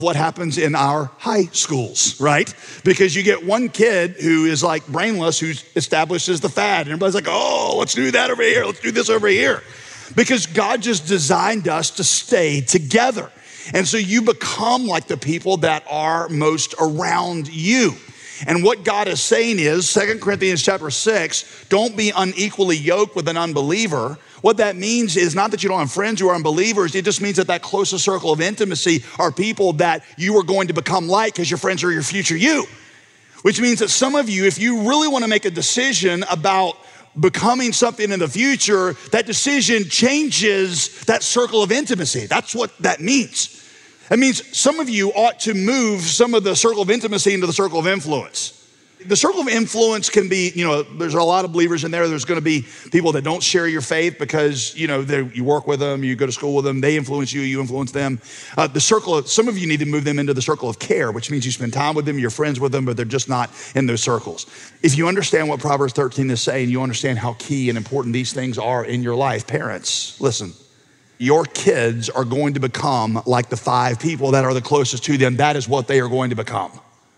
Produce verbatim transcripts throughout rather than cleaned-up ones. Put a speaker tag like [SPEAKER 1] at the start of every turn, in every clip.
[SPEAKER 1] what happens in our high schools, right? Because you get one kid who is like brainless, who establishes the fad. And everybody's like, oh, let's do that over here. Let's do this over here. Because God just designed us to stay together. And so you become like the people that are most around you. And what God is saying is, Second Corinthians chapter six, don't be unequally yoked with an unbeliever. What that means is not that you don't have friends who are unbelievers. It just means that that closest circle of intimacy are people that you are going to become like because your friends are your future you. Which means that some of you, if you really want to make a decision about becoming something in the future, that decision changes that circle of intimacy. That's what that means. That means some of you ought to move some of the circle of intimacy into the circle of influence. The circle of influence can be, you know, there's a lot of believers in there. There's going to be people that don't share your faith because, you know, you work with them, you go to school with them, they influence you, you influence them. Uh, the circle of, some of you need to move them into the circle of care, which means you spend time with them, you're friends with them, but they're just not in those circles. If you understand what Proverbs thirteen is saying, you understand how key and important these things are in your life. Parents, listen, your kids are going to become like the five people that are the closest to them. That is what they are going to become.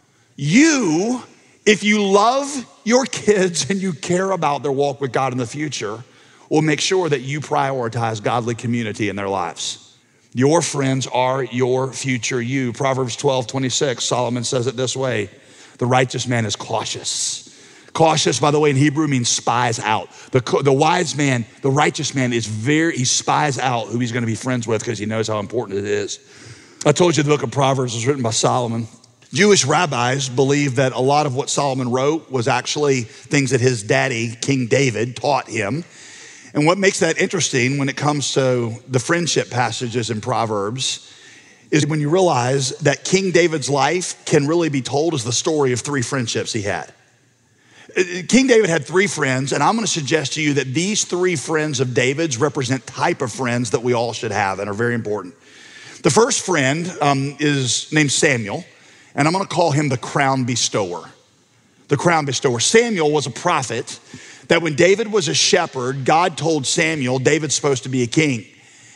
[SPEAKER 1] You, if you love your kids and you care about their walk with God in the future, will make sure that you prioritize godly community in their lives. Your friends are your future you. Proverbs twelve twenty-six, Solomon says it this way, the righteous man is cautious. Cautious, by the way, in Hebrew means spies out. The, the wise man, the righteous man is very, he spies out who he's gonna be friends with because he knows how important it is. I told you the book of Proverbs was written by Solomon. Jewish rabbis believe that a lot of what Solomon wrote was actually things that his daddy, King David, taught him. And what makes that interesting when it comes to the friendship passages in Proverbs is when you realize that King David's life can really be told as the story of three friendships he had. King David had three friends, and I'm gonna suggest to you that these three friends of David's represent type of friends that we all should have and are very important. The first friend um, is named Samuel. And I'm gonna call him the crown bestower. The crown bestower. Samuel was a prophet that when David was a shepherd, God told Samuel, David's supposed to be a king.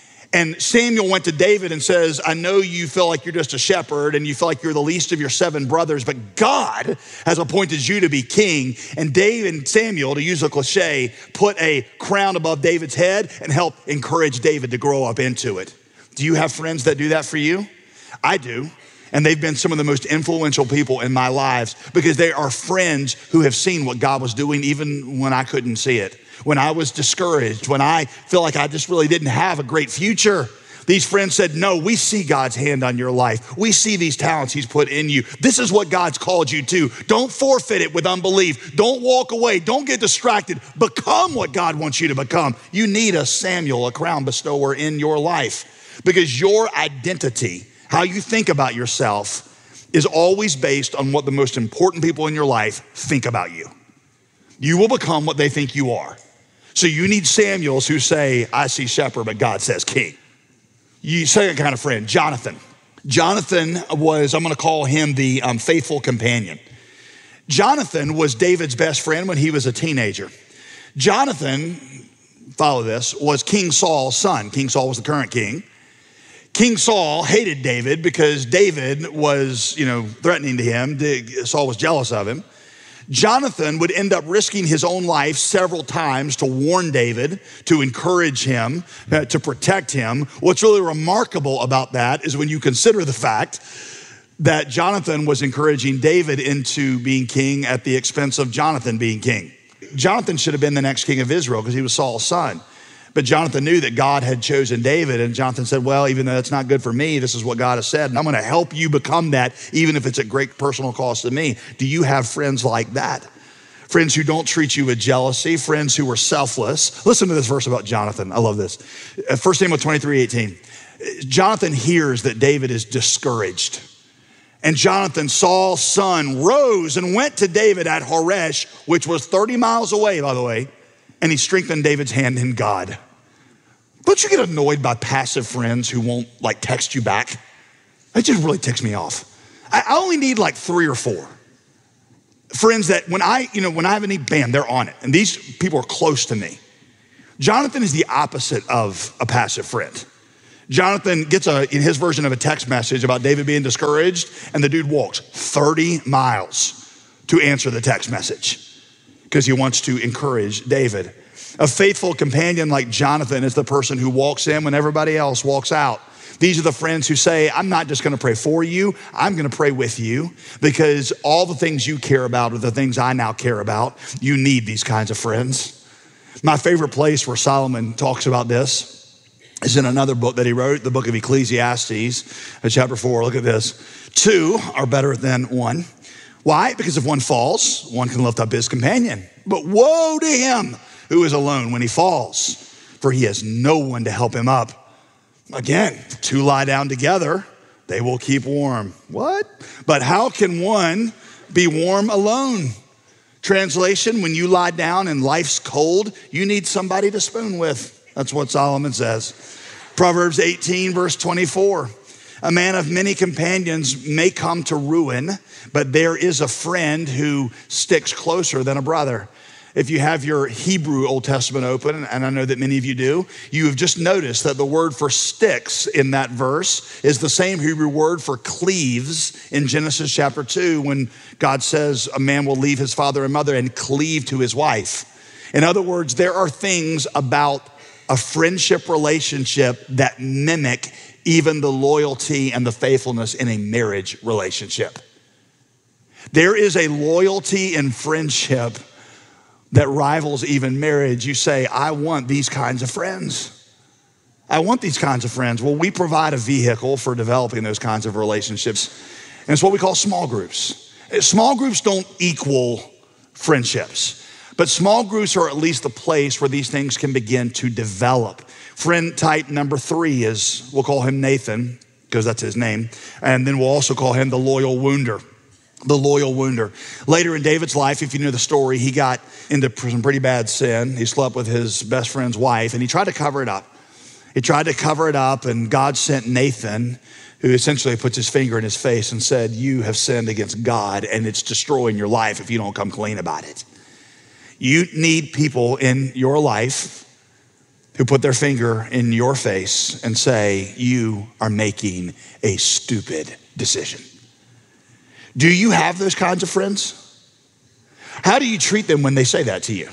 [SPEAKER 1] And Samuel went to David and says, I know you feel like you're just a shepherd and you feel like you're the least of your seven brothers, but God has appointed you to be king. And David and Samuel, to use a cliche, put a crown above David's head and helped encourage David to grow up into it. Do you have friends that do that for you? I do. And they've been some of the most influential people in my lives because they are friends who have seen what God was doing even when I couldn't see it. When I was discouraged, when I feel like I just really didn't have a great future. These friends said, no, we see God's hand on your life. We see these talents he's put in you. This is what God's called you to. Don't forfeit it with unbelief. Don't walk away. Don't get distracted. Become what God wants you to become. You need a Samuel, a crown bestower in your life because your identity, how you think about yourself, is always based on what the most important people in your life think about you. You will become what they think you are. So you need Samuels who say, I see shepherd, but God says king. You second kind of friend, Jonathan. Jonathan was, I'm gonna call him the um, faithful companion. Jonathan was David's best friend when he was a teenager. Jonathan, follow this, was King Saul's son. King Saul was the current king. King Saul hated David because David was, you know, threatening to him. Saul was jealous of him. Jonathan would end up risking his own life several times to warn David, to encourage him, uh, to protect him. What's really remarkable about that is when you consider the fact that Jonathan was encouraging David into being king at the expense of Jonathan being king. Jonathan should have been the next king of Israel because he was Saul's son. But Jonathan knew that God had chosen David, and Jonathan said, well, even though that's not good for me, this is what God has said, and I'm gonna help you become that, even if it's at great personal cost to me. Do you have friends like that? Friends who don't treat you with jealousy, friends who are selfless. Listen to this verse about Jonathan, I love this. First Samuel twenty-three eighteen. Jonathan hears that David is discouraged. And Jonathan, Saul's son, rose and went to David at Horesh, which was thirty miles away, by the way, and he strengthened David's hand in God. Don't you get annoyed by passive friends who won't like text you back? That just really ticks me off. I only need like three or four friends that when I, you know, when I have a need, bam, they're on it. And these people are close to me. Jonathan is the opposite of a passive friend. Jonathan gets a, in his version of a text message about David being discouraged, and the dude walks thirty miles to answer the text message because he wants to encourage David. A faithful companion like Jonathan is the person who walks in when everybody else walks out. These are the friends who say, I'm not just gonna pray for you, I'm gonna pray with you, because all the things you care about are the things I now care about. You need these kinds of friends. My favorite place where Solomon talks about this is in another book that he wrote, the book of Ecclesiastes, chapter four. Look at this. Two are better than one. Why? Because if one falls, one can lift up his companion. But woe to him who is alone when he falls, for he has no one to help him up. Again, two lie down together, they will keep warm. What? But how can one be warm alone? Translation, when you lie down and life's cold, you need somebody to spoon with. That's what Solomon says. Proverbs eighteen, verse twenty-four. A man of many companions may come to ruin, but there is a friend who sticks closer than a brother. If you have your Hebrew Old Testament open, and I know that many of you do, you have just noticed that the word for sticks in that verse is the same Hebrew word for cleaves in Genesis chapter two, when God says a man will leave his father and mother and cleave to his wife. In other words, there are things about a friendship relationship that mimic even the loyalty and the faithfulness in a marriage relationship. There is a loyalty in friendship that rivals even marriage. You say, I want these kinds of friends. I want these kinds of friends. Well, we provide a vehicle for developing those kinds of relationships, and it's what we call small groups. Small groups don't equal friendships, but small groups are at least the place where these things can begin to develop. Friend type number three is, we'll call him Nathan, because that's his name, and then we'll also call him the loyal wounder. The loyal wounder. Later in David's life, if you know the story, he got into some pretty bad sin. He slept with his best friend's wife, and he tried to cover it up. He tried to cover it up, and God sent Nathan, who essentially puts his finger in his face and said, you have sinned against God, and it's destroying your life if you don't come clean about it. You need people in your life who put their finger in your face and say, you are making a stupid decision. Do you have those kinds of friends? How do you treat them when they say that to you?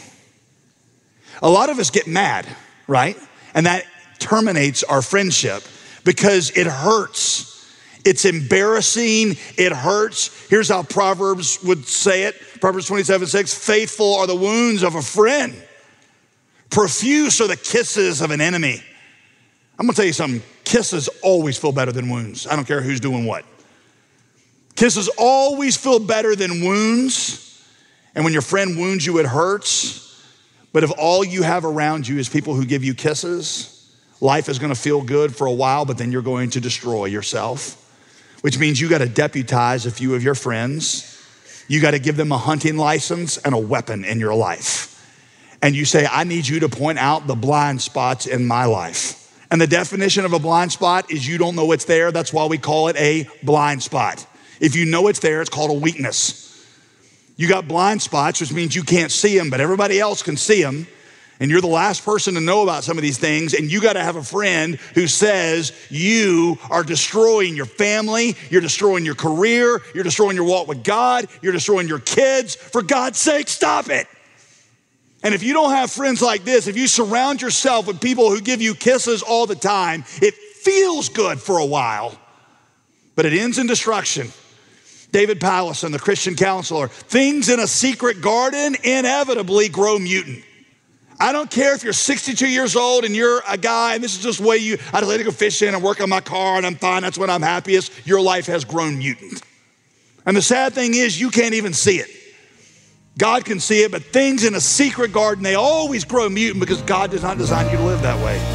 [SPEAKER 1] A lot of us get mad, right? And that terminates our friendship because it hurts. It's embarrassing, it hurts. Here's how Proverbs would say it. Proverbs twenty-seven, six, faithful are the wounds of a friend. Profuse are the kisses of an enemy. I'm gonna tell you something, kisses always feel better than wounds. I don't care who's doing what. Kisses always feel better than wounds. And when your friend wounds you, it hurts. But if all you have around you is people who give you kisses, life is gonna feel good for a while, but then you're going to destroy yourself. Which means you gotta deputize a few of your friends. You gotta give them a hunting license and a weapon in your life. And you say, I need you to point out the blind spots in my life. And the definition of a blind spot is you don't know it's there. That's why we call it a blind spot. If you know it's there, it's called a weakness. You got blind spots, which means you can't see them, but everybody else can see them. And you're the last person to know about some of these things, and you gotta have a friend who says you are destroying your family, you're destroying your career, you're destroying your walk with God, you're destroying your kids. For God's sake, stop it. And if you don't have friends like this, if you surround yourself with people who give you kisses all the time, it feels good for a while, but it ends in destruction. David Powlison, the Christian counselor, things in a secret garden inevitably grow mutant. I don't care if you're sixty-two years old and you're a guy and this is just the way you, I just like to go fishing and work on my car and I'm fine, that's when I'm happiest. Your life has grown mutant. And the sad thing is you can't even see it. God can see it, but things in a secret garden, they always grow mutant because God does not design you to live that way.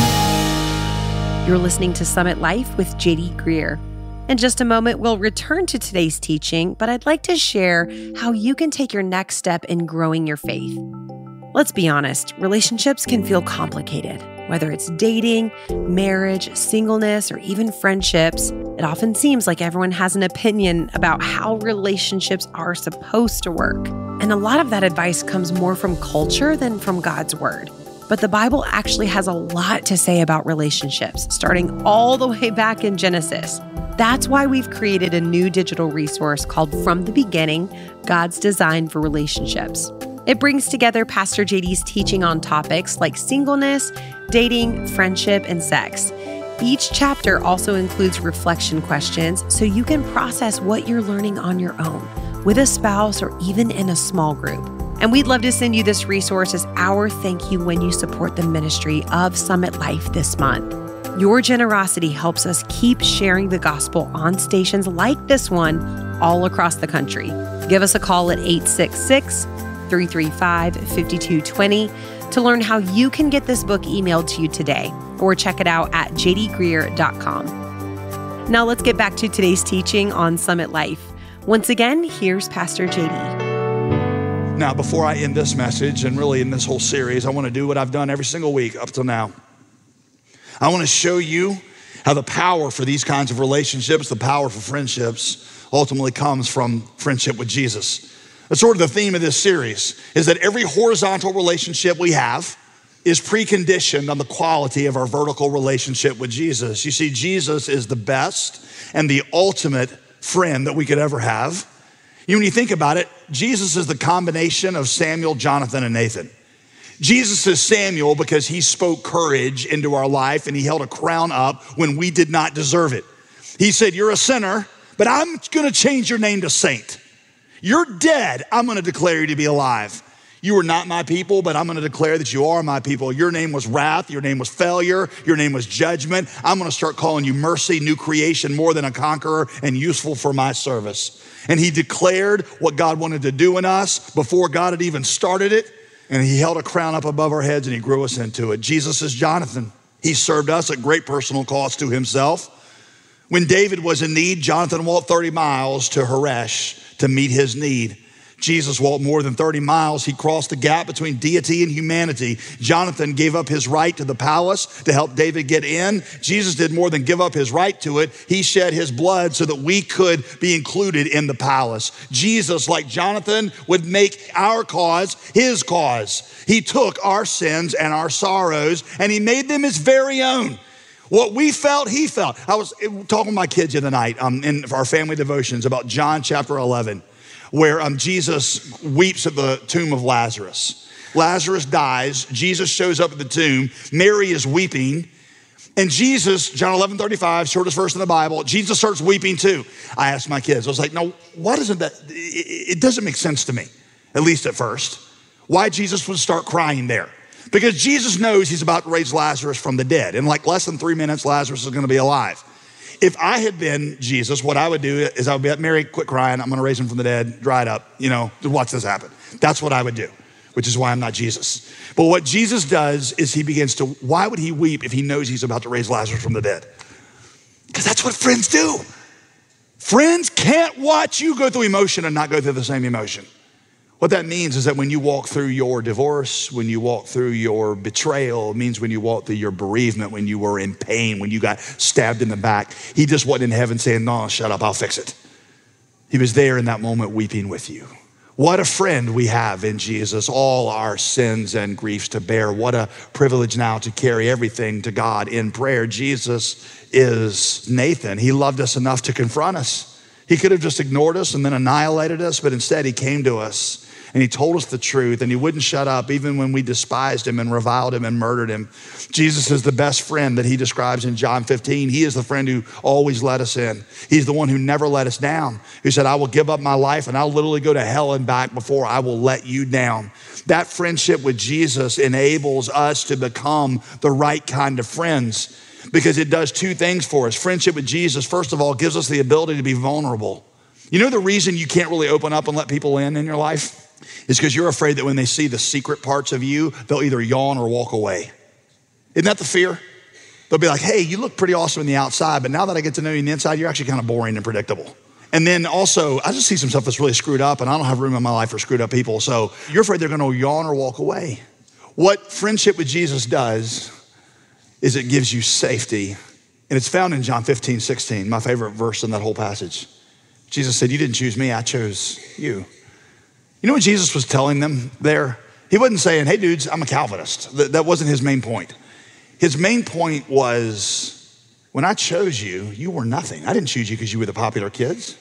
[SPEAKER 2] You're listening to Summit Life with J D Greear. In just a moment, we'll return to today's teaching, but I'd like to share how you can take your next step in growing your faith. Let's be honest, relationships can feel complicated. Whether it's dating, marriage, singleness, or even friendships, it often seems like everyone has an opinion about how relationships are supposed to work. And a lot of that advice comes more from culture than from God's word. But the Bible actually has a lot to say about relationships, starting all the way back in Genesis. That's why we've created a new digital resource called From the Beginning, God's Design for Relationships. It brings together Pastor J D's teaching on topics like singleness, dating, friendship, and sex. Each chapter also includes reflection questions so you can process what you're learning on your own, with a spouse, or even in a small group. And we'd love to send you this resource as our thank you when you support the ministry of Summit Life this month. Your generosity helps us keep sharing the gospel on stations like this one all across the country. Give us a call at eight six six, three three five, five two two zero to learn how you can get this book emailed to you today, or check it out at j d greer dot com. Now let's get back to today's teaching on Summit Life. Once again, here's Pastor J D.
[SPEAKER 1] Now, before I end this message, and really in this whole series, I want to do what I've done every single week up till now. I want to show you how the power for these kinds of relationships, the power for friendships, ultimately comes from friendship with Jesus. That's sort of the theme of this series, is that every horizontal relationship we have is preconditioned on the quality of our vertical relationship with Jesus. You see, Jesus is the best and the ultimate friend that we could ever have. You know, when you think about it, Jesus is the combination of Samuel, Jonathan, and Nathan. Jesus is Samuel because he spoke courage into our life and he held a crown up when we did not deserve it. He said, you're a sinner, but I'm gonna change your name to saint. You're dead, I'm gonna declare you to be alive. You are not my people, but I'm gonna declare that you are my people. Your name was wrath, your name was failure, your name was judgment. I'm gonna start calling you mercy, new creation, more than a conqueror, and useful for my service. And he declared what God wanted to do in us before God had even started it. And he held a crown up above our heads and he grew us into it. Jesus is Jonathan. He served us at great personal cost to himself. When David was in need, Jonathan walked thirty miles to Horesh to meet his need. Jesus walked more than thirty miles. He crossed the gap between deity and humanity. Jonathan gave up his right to the palace to help David get in. Jesus did more than give up his right to it. He shed his blood so that we could be included in the palace. Jesus, like Jonathan, would make our cause his cause. He took our sins and our sorrows and he made them his very own. What we felt, he felt. I was talking with my kids the other night um, in our family devotions about John chapter eleven. Where um, Jesus weeps at the tomb of Lazarus. Lazarus dies, Jesus shows up at the tomb, Mary is weeping, and Jesus, John eleven thirty-five, shortest verse in the Bible, Jesus starts weeping too. I asked my kids, I was like, no, why doesn't that, it, it doesn't make sense to me, at least at first, why Jesus would start crying there. Because Jesus knows he's about to raise Lazarus from the dead. In like less than three minutes, Lazarus is gonna be alive. If I had been Jesus, what I would do is I would be like, Mary, quit crying. I'm going to raise him from the dead, dry it up, you know, just watch this happen. That's what I would do, which is why I'm not Jesus. But what Jesus does is he begins to, why would he weep if he knows he's about to raise Lazarus from the dead? Because that's what friends do. Friends can't watch you go through emotion and not go through the same emotion. What that means is that when you walk through your divorce, when you walk through your betrayal, it means when you walk through your bereavement, when you were in pain, when you got stabbed in the back, he just wasn't in heaven saying, no, shut up, I'll fix it. He was there in that moment weeping with you. What a friend we have in Jesus, all our sins and griefs to bear. What a privilege now to carry everything to God in prayer. Jesus is Nathan. He loved us enough to confront us. He could have just ignored us and then annihilated us, but instead he came to us and he told us the truth and he wouldn't shut up even when we despised him and reviled him and murdered him. Jesus is the best friend that he describes in John fifteen. He is the friend who always let us in. He's the one who never let us down, who said, I will give up my life and I'll literally go to hell and back before I will let you down. That friendship with Jesus enables us to become the right kind of friends because it does two things for us. Friendship with Jesus, first of all, gives us the ability to be vulnerable. You know the reason you can't really open up and let people in in your life? Is because you're afraid that when they see the secret parts of you, they'll either yawn or walk away. Isn't that the fear? They'll be like, hey, you look pretty awesome on the outside, but now that I get to know you on the inside, you're actually kind of boring and predictable. And then also, I just see some stuff that's really screwed up and I don't have room in my life for screwed up people. So you're afraid they're gonna yawn or walk away. What friendship with Jesus does is it gives you safety. And it's found in John fifteen, sixteen, my favorite verse in that whole passage. Jesus said, you didn't choose me, I chose you. You know what Jesus was telling them there? He wasn't saying, hey dudes, I'm a Calvinist. That, that wasn't his main point. His main point was, when I chose you, you were nothing. I didn't choose you because you were the popular kids.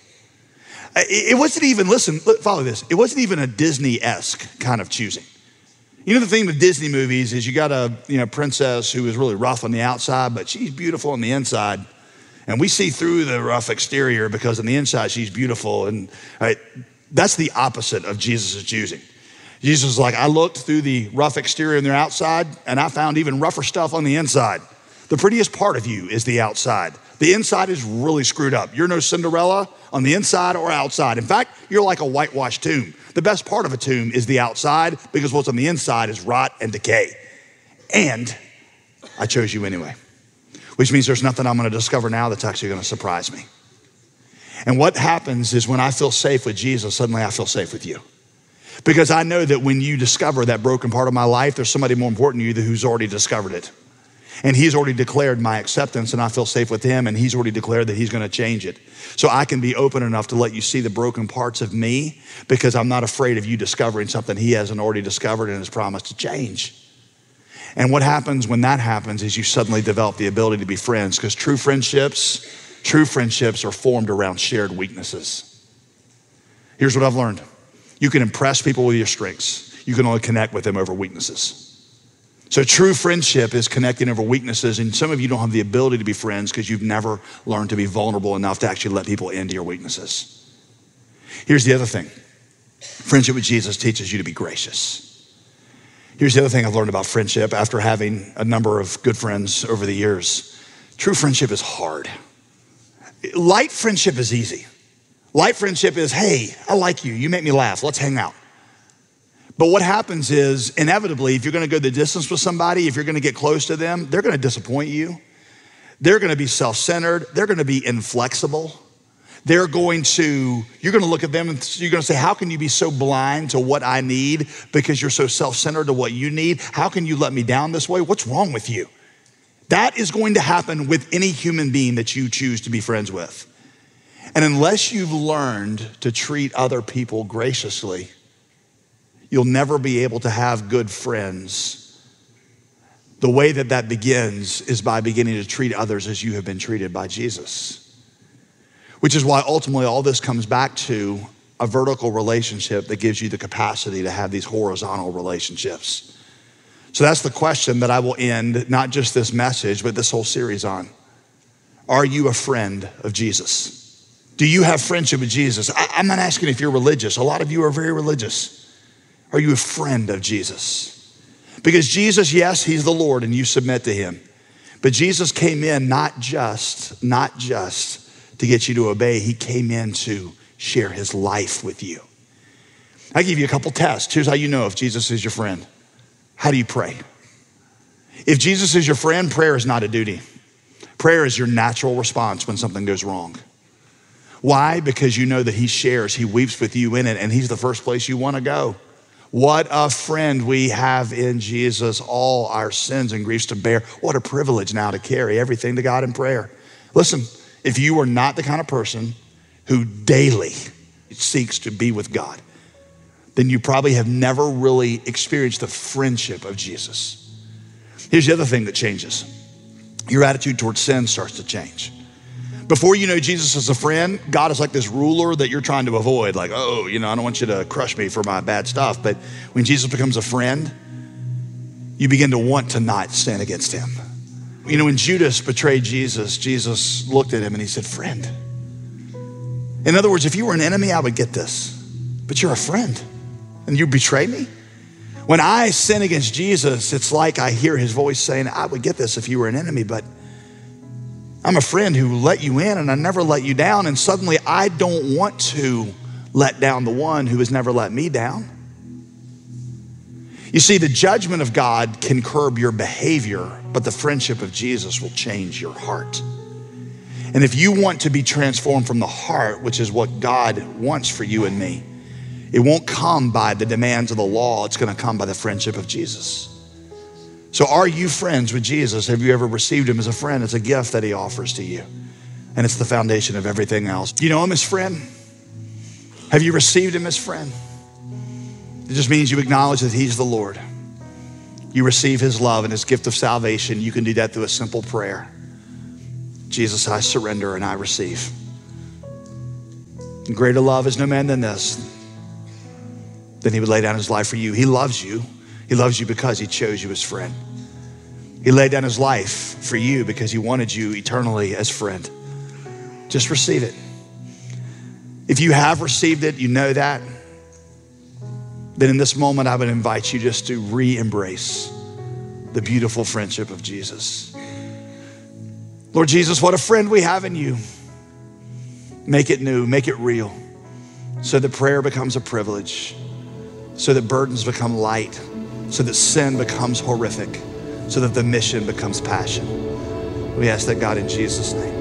[SPEAKER 1] It wasn't even, listen, follow this. It wasn't even a Disney-esque kind of choosing. You know, the thing with Disney movies is you got a you know princess who is really rough on the outside, but she's beautiful on the inside. And we see through the rough exterior because on the inside she's beautiful. And right, that's the opposite of Jesus' choosing. Jesus is like, I looked through the rough exterior and their outside, and I found even rougher stuff on the inside. The prettiest part of you is the outside. The inside is really screwed up. You're no Cinderella on the inside or outside. In fact, you're like a whitewashed tomb. The best part of a tomb is the outside because what's on the inside is rot and decay. And I chose you anyway, which means there's nothing I'm gonna discover now that's actually gonna surprise me. And what happens is when I feel safe with Jesus, suddenly I feel safe with you. Because I know that when you discover that broken part of my life, there's somebody more important to you who's already discovered it. And he's already declared my acceptance, and I feel safe with him, and he's already declared that he's gonna change it. So I can be open enough to let you see the broken parts of me because I'm not afraid of you discovering something he hasn't already discovered and has promised to change. And what happens when that happens is you suddenly develop the ability to be friends, because true friendships, true friendships are formed around shared weaknesses. Here's what I've learned. You can impress people with your strengths. You can only connect with them over weaknesses. So true friendship is connecting over weaknesses, and some of you don't have the ability to be friends because you've never learned to be vulnerable enough to actually let people into your weaknesses. Here's the other thing. Friendship with Jesus teaches you to be gracious. Here's the other thing I've learned about friendship after having a number of good friends over the years. True friendship is hard. Light friendship is easy. Light friendship is, hey, I like you. You make me laugh. Let's hang out. But what happens is, inevitably, if you're gonna go the distance with somebody, if you're gonna get close to them, they're gonna disappoint you. They're gonna be self-centered. They're gonna be inflexible. They're going to, you're gonna look at them and you're gonna say, how can you be so blind to what I need because you're so self-centered to what you need? How can you let me down this way? What's wrong with you? That is going to happen with any human being that you choose to be friends with. And unless you've learned to treat other people graciously, you'll never be able to have good friends. The way that that begins is by beginning to treat others as you have been treated by Jesus. Which is why ultimately all this comes back to a vertical relationship that gives you the capacity to have these horizontal relationships. So that's the question that I will end not just this message, but this whole series on. Are you a friend of Jesus? Do you have friendship with Jesus? I, I'm not asking if you're religious. A lot of you are very religious. Are you a friend of Jesus? Because Jesus, yes, he's the Lord and you submit to him. But Jesus came in not just, not just to get you to obey. He came in to share his life with you. I give you a couple tests. Here's how you know if Jesus is your friend. How do you pray? If Jesus is your friend, prayer is not a duty. Prayer is your natural response when something goes wrong. Why? Because you know that he shares, he weeps with you in it, and he's the first place you want to go. What a friend we have in Jesus, all our sins and griefs to bear. What a privilege now to carry everything to God in prayer. Listen, if you are not the kind of person who daily seeks to be with God, then you probably have never really experienced the friendship of Jesus. Here's the other thing that changes. Your attitude towards sin starts to change. Before you know Jesus as a friend, God is like this ruler that you're trying to avoid. Like, oh, you know, I don't want you to crush me for my bad stuff. But when Jesus becomes a friend, you begin to want to not sin against him. You know, when Judas betrayed Jesus, Jesus looked at him and he said, friend. In other words, if you were an enemy, I would get this. But you're a friend and you betray me? When I sin against Jesus, it's like I hear his voice saying, I would get this if you were an enemy, but I'm a friend who let you in and I never let you down. And suddenly I don't want to let down the one who has never let me down. You see, the judgment of God can curb your behavior, but the friendship of Jesus will change your heart. And if you want to be transformed from the heart, which is what God wants for you and me, it won't come by the demands of the law. It's gonna come by the friendship of Jesus. So are you friends with Jesus? Have you ever received him as a friend? It's a gift that he offers to you. And it's the foundation of everything else. Do you know him as friend? Have you received him as friend? It just means you acknowledge that he's the Lord. You receive his love and his gift of salvation. You can do that through a simple prayer. Jesus, I surrender and I receive. And greater love is no man than this, then he would lay down his life for you. He loves you. He loves you because he chose you as friend. He laid down his life for you because he wanted you eternally as friend. Just receive it. If you have received it, you know that, then in this moment, I would invite you just to re-embrace the beautiful friendship of Jesus. Lord Jesus, what a friend we have in you. Make it new, make it real, so that prayer becomes a privilege, so that burdens become light, so that sin becomes horrific, so that the mission becomes passion. We ask that, God, in Jesus' name.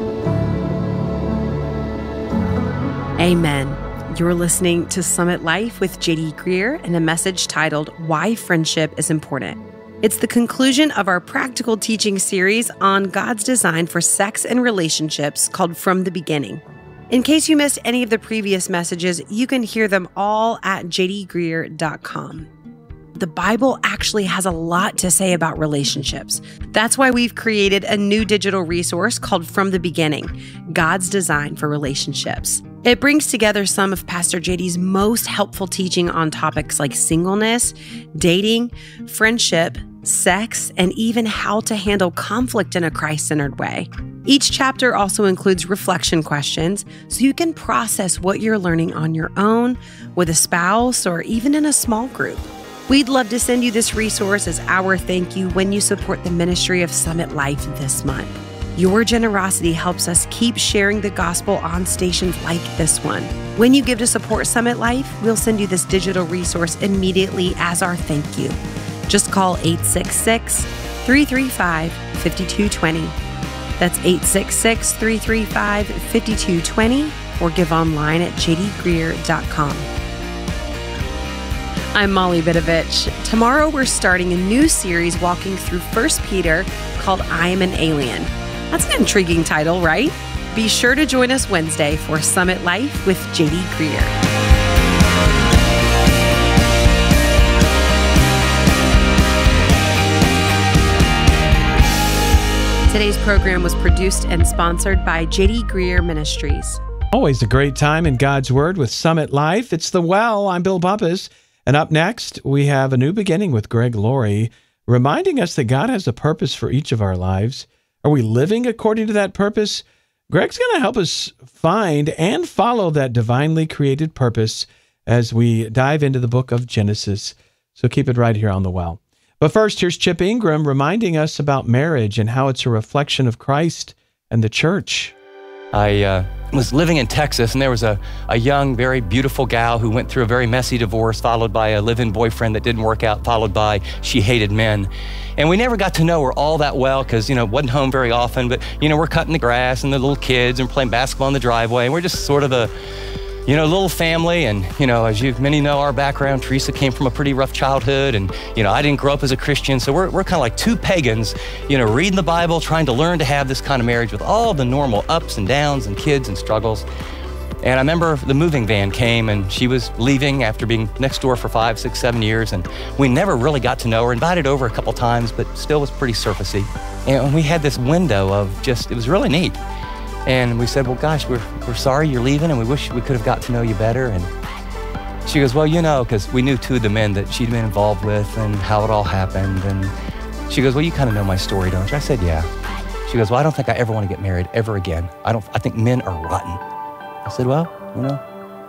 [SPEAKER 2] Amen. You're listening to Summit Life with J D Greear and a message titled, Why Friendship is Important. It's the conclusion of our practical teaching series on God's design for sex and relationships called From the Beginning. In case you missed any of the previous messages, you can hear them all at j d greear dot com. The Bible actually has a lot to say about relationships. That's why we've created a new digital resource called From the Beginning, God's Design for Relationships. It brings together some of Pastor J D's most helpful teaching on topics like singleness, dating, friendship, sex, and even how to handle conflict in a Christ-centered way. Each chapter also includes reflection questions so you can process what you're learning on your own, with a spouse, or even in a small group. We'd love to send you this resource as our thank you when you support the ministry of Summit Life this month. Your generosity helps us keep sharing the gospel on stations like this one. When you give to support Summit Life, we'll send you this digital resource immediately as our thank you. Just call eight six six, three three five, five two two zero. That's eight six six, three three five, five two two zero or give online at j d greear dot com. I'm Molly Vidovich. Tomorrow we're starting a new series walking through First Peter called I Am an Alien. That's an intriguing title, right? Be sure to join us Wednesday for Summit Life with J D Greear. Today's program was produced and sponsored by J D Greear Ministries.
[SPEAKER 3] Always a great time in God's Word with Summit Life. It's The Well. I'm Bill Bumpus. And up next, we have a new beginning with Greg Laurie, reminding us that God has a purpose for each of our lives. Are we living according to that purpose? Greg's going to help us find and follow that divinely created purpose as we dive into the book of Genesis. So keep it right here on The Well. But first, here's Chip Ingram reminding us about marriage and how it's a reflection of Christ and the church.
[SPEAKER 4] I uh, was living in Texas, and there was a, a young, very beautiful gal who went through a very messy divorce, followed by a live-in boyfriend that didn't work out, followed by she hated men. And we never got to know her all that well because, you know, wasn't home very often, but, you know, we're cutting the grass and the little kids and playing basketball in the driveway, and we're just sort of a, you know, little family. And, you know, as you many know our background, Teresa came from a pretty rough childhood, and, you know, I didn't grow up as a Christian, so we're, we're kind of like two pagans, you know, reading the Bible, trying to learn to have this kind of marriage with all the normal ups and downs and kids and struggles. And I remember the moving van came, and she was leaving after being next door for five, six, seven years, and we never really got to know her. Invited over a couple times, but still was pretty surfacey. And we had this window of just, it was really neat. And we said, well, gosh, we're, we're sorry you're leaving, and we wish we could have got to know you better. And she goes, well, you know, because we knew two of the men that she'd been involved with and how it all happened. And she goes, well, you kind of know my story, don't you? I said, yeah. She goes, well, I don't think I ever want to get married ever again. I don't, I think men are rotten. I said, well, you know,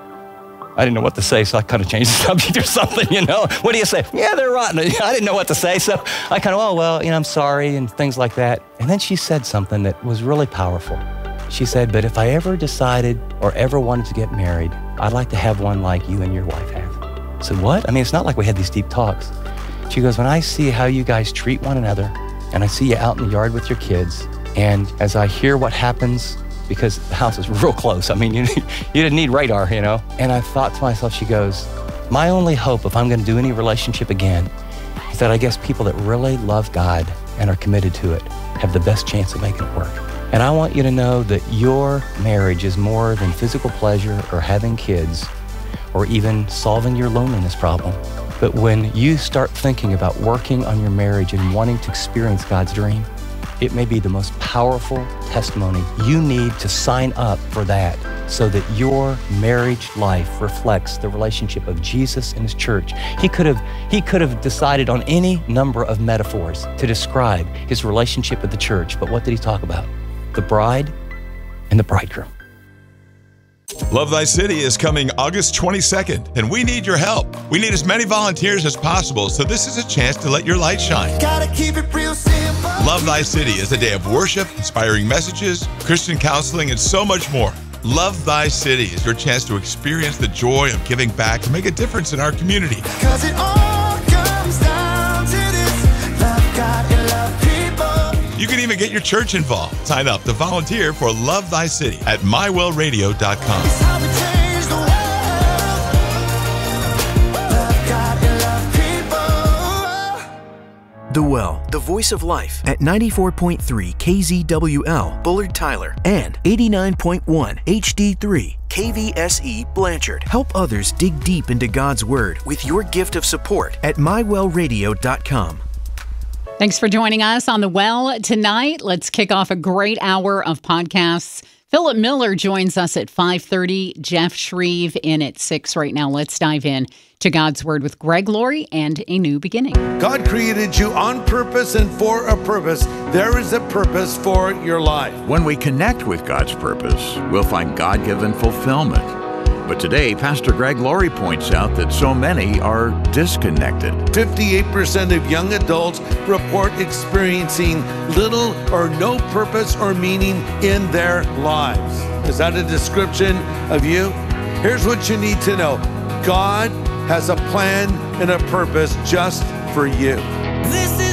[SPEAKER 4] I didn't know what to say, so I kind of changed the subject or something, you know. What do you say? Yeah, they're rotten. I didn't know what to say, so I kind of, oh, well, you know, I'm sorry, and things like that. And then she said something that was really powerful. She said, but if I ever decided or ever wanted to get married, I'd like to have one like you and your wife have. I said, what? I mean, it's not like we had these deep talks. She goes, when I see how you guys treat one another, and I see you out in the yard with your kids, and as I hear what happens, because the house is real close. I mean, you, you didn't need radar, you know? And I thought to myself, she goes, my only hope if I'm gonna do any relationship again is that I guess people that really love God and are committed to it have the best chance of making it work. And I want you to know that your marriage is more than physical pleasure or having kids. or even solving your loneliness problem. But when you start thinking about working on your marriage and wanting to experience God's dream, it may be the most powerful testimony. You need to sign up for that so that your marriage life reflects the relationship of Jesus and his church. He could have, he could have decided on any number of metaphors to describe his relationship with the church, but what did he talk about? The bride and the bridegroom.
[SPEAKER 5] Love Thy City is coming August twenty-second, and we need your help. We need as many volunteers as possible, so this is a chance to let your light shine.
[SPEAKER 6] Gotta keep it real simple.
[SPEAKER 5] Love Thy City is a day of worship, inspiring messages, Christian counseling, and so much more. Love Thy City is your chance to experience the joy of giving back to make a difference in our community.
[SPEAKER 6] Cause it all comes down to this. Love God and love people.
[SPEAKER 5] You can even get your church involved. Sign up to volunteer for Love Thy City at my well radio dot com.
[SPEAKER 6] It's how we change the world. Love God and love people.
[SPEAKER 7] The Well, the voice of life at ninety-four point three K Z W L, Bullard Tyler, and eighty-nine point one H D three K V S E Blanchard. Help others dig deep into God's Word with your gift of support at my well radio dot com.
[SPEAKER 8] Thanks for joining us on The Well tonight. Let's kick off a great hour of podcasts. Philip Miller joins us at five thirty, Jeff Shreve in at six right now. Let's dive in to God's Word with Greg Laurie and A New Beginning.
[SPEAKER 9] God created you on purpose and for a purpose. There is a purpose for your life.
[SPEAKER 10] When we connect with God's purpose, we'll find God-given fulfillment. But today, Pastor Greg Laurie points out that so many are disconnected.
[SPEAKER 9] fifty-eight percent of young adults report experiencing little or no purpose or meaning in their lives. Is that a description of you? Here's what you need to know. God has a plan and a purpose just for you.
[SPEAKER 6] This is